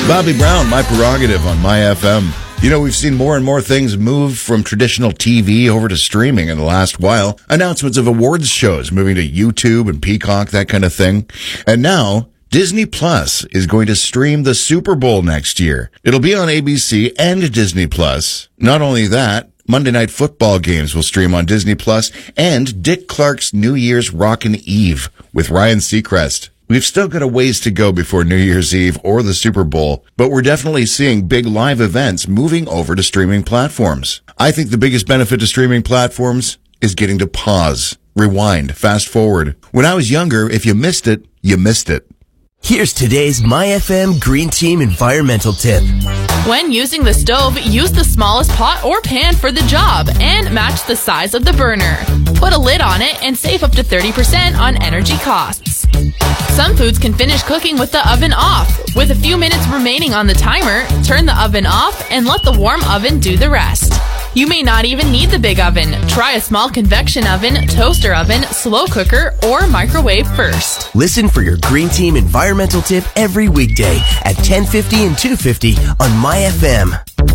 Bobby Brown, My Prerogative on My FM. You know, we've seen more and more things move from traditional TV over to streaming in the last while. Announcements of awards shows moving to YouTube and Peacock, that kind of thing. And now, Disney Plus is going to stream the Super Bowl next year. It'll be on ABC and Disney Plus. Not only that, Monday Night Football games will stream on Disney Plus, and Dick Clark's New Year's Rockin' Eve with Ryan Seacrest. We've still got a ways to go before New Year's Eve or the Super Bowl, but we're definitely seeing big live events moving over to streaming platforms. I think the biggest benefit to streaming platforms is getting to pause, rewind, fast forward. When I was younger, if you missed it, you missed it. Here's today's MyFM Green Team environmental tip. When using the stove, use the smallest pot or pan for the job and match the size of the burner. Put a lid on it and save up to 30% on energy costs. Some foods can finish cooking with the oven off. With a few minutes remaining on the timer, turn the oven off and let the warm oven do the rest. You may not even need the big oven. Try a small convection oven, toaster oven, slow cooker, or microwave first. Listen for your Green Team environmental tip every weekday at 10:50 and 2:50 on MyFM.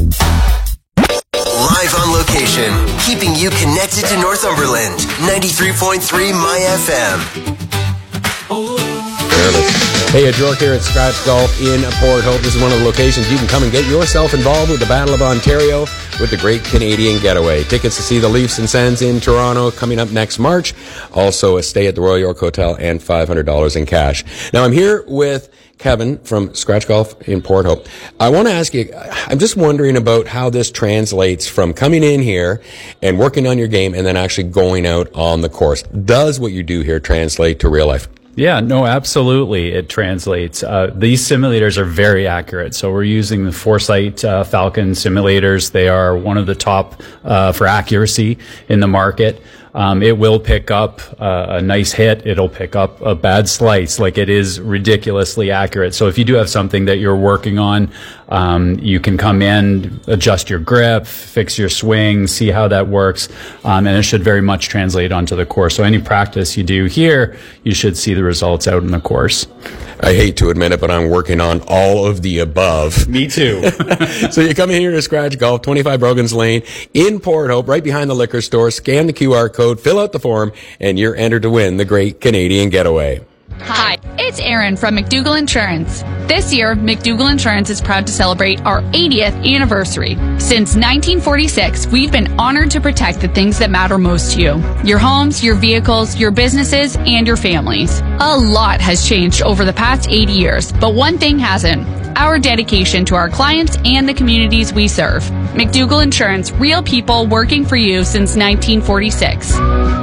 Live on location, keeping you connected to Northumberland. 93.3 MyFM. Hey, it's York here at Scratch Golf in Port Hope. This is one of the locations you can come and get yourself involved with the Battle of Ontario with the Great Canadian Getaway. Tickets to see the Leafs and Sens in Toronto coming up next March. Also, a stay at the Royal York Hotel and $500 in cash. Now, I'm here with Kevin from Scratch Golf in Port Hope. I want to ask you, I'm just wondering about how this translates from coming in here and working on your game and then actually going out on the course. Does what you do here translate to real life? Yeah, no, absolutely. It translates. These simulators are very accurate. So we're using the Foresight Falcon simulators. They are one of the top for accuracy in the market. It will pick up a nice hit. It'll pick up a bad slice. Like, it is ridiculously accurate. So if you do have something that you're working on, you can come in, adjust your grip, fix your swing, see how that works. And it should very much translate onto the course. So any practice you do here, you should see the results out in the course. I hate to admit it, but I'm working on all of the above. Me too. So you come in here to Scratch Golf, 25 Brogans Lane in Port Hope, right behind the liquor store. Scan the QR code, fill out the form, and you're entered to win the Great Canadian Getaway. Hi, it's Erin from McDougall Insurance. This year, McDougall Insurance is proud to celebrate our 80th anniversary. Since 1946, we've been honored to protect the things that matter most to you. Your homes, your vehicles, your businesses, and your families. A lot has changed over the past 80 years, but one thing hasn't. Our dedication to our clients and the communities we serve. McDougall Insurance, real people working for you since 1946.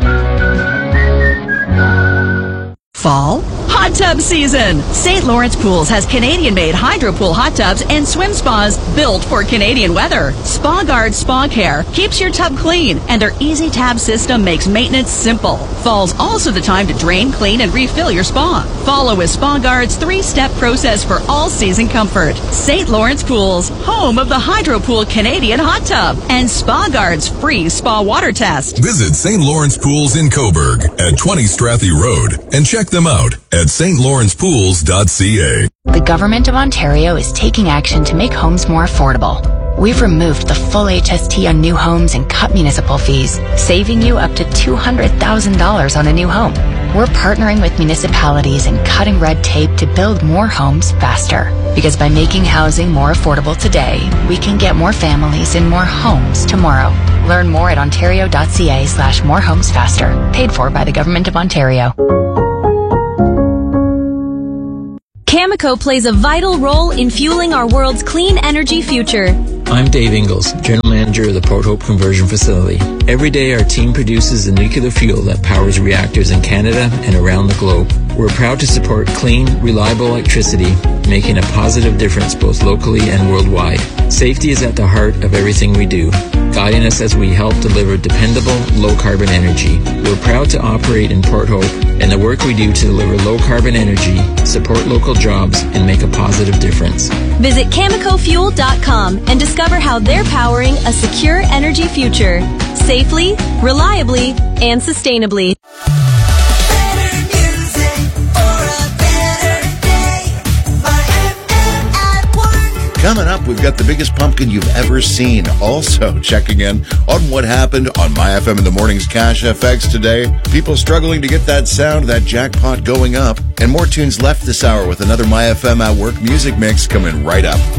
Fall? Hot tub season! St. Lawrence Pools has Canadian-made hydro pool hot tubs and swim spas built for Canadian weather. Spa Guard Spa Care keeps your tub clean, and their easy tab system makes maintenance simple. Fall's also the time to drain, clean, and refill your spa. Follow with Spa Guard's 3-step process for all-season comfort. St. Lawrence Pools, home of the Hydro Pool Canadian hot tub, and Spa Guard's free spa water test. Visit St. Lawrence Pools in Coburg at 20 Strathy Road and check them out at stlawrencepools.ca. The Government of Ontario is taking action to make homes more affordable. We've removed the full HST on new homes and cut municipal fees, saving you up to $200,000 on a new home. We're partnering with municipalities and cutting red tape to build more homes faster. Because by making housing more affordable today, we can get more families in more homes tomorrow. Learn more at ontario.ca/morehomesfaster. Paid for by the Government of Ontario. Cameco plays a vital role in fueling our world's clean energy future. I'm Dave Ingalls, General Manager of the Port Hope Conversion Facility. Every day our team produces the nuclear fuel that powers reactors in Canada and around the globe. We're proud to support clean, reliable electricity, making a positive difference both locally and worldwide. Safety is at the heart of everything we do, guiding us as we help deliver dependable, low-carbon energy. We're proud to operate in Port Hope, and the work we do to deliver low-carbon energy, support local jobs, and make a positive difference. Visit CamecoFuel.com and discover how they're powering a secure energy future, safely, reliably, and sustainably. Better music for a better day. My FM at work. Coming up, we've got the biggest pumpkin you've ever seen. Also checking in on what happened on My FM in the Morning's Cash FX today. People struggling to get that sound, that jackpot going up. And more tunes left this hour with another My FM at Work music mix coming right up.